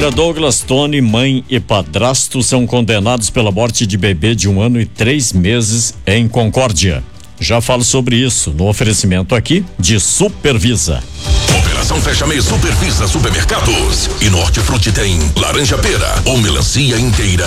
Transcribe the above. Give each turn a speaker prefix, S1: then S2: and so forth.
S1: Olha, Douglas, Tony, mãe e padrasto são condenados pela morte de bebê de 1 ano e 3 meses em Concórdia. Já falo sobre isso no oferecimento aqui de Supervisa.
S2: Operação Fecha Mês Supervisa Supermercados. E no Hortifruti tem laranja pera ou melancia inteira